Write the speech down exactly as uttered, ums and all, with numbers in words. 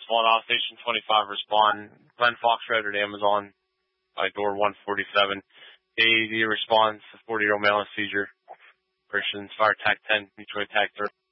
one, off station twenty-five, respond. Glenn Fox Road at Amazon by door one forty-seven. A A D responds to forty-year-old male in seizure. Christians, fire tac ten, mutual attack thirty.